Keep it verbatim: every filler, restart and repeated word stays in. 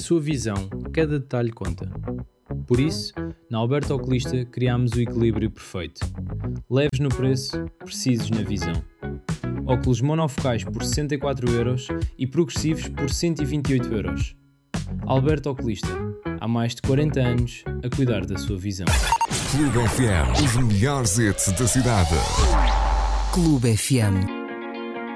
sua visão, cada detalhe conta. Por isso, na Alberto Oculista criámos o equilíbrio perfeito. Leves no preço, precisos na visão. Óculos monofocais por sessenta e quatro euros e progressivos por cento e vinte e oito euros. Alberto Oculista, há mais de quarenta anos a cuidar da sua visão. Clube F M, os melhores hits da cidade. Clube F M.